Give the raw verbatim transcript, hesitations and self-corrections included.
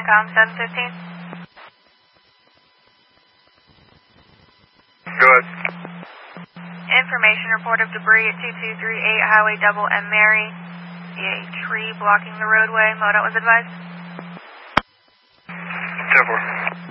CENTCOM seven fifteen. Good. Information report of debris at two two three eight Highway Double M. Mary. See a tree blocking the roadway. MoDOT was advised. ten four.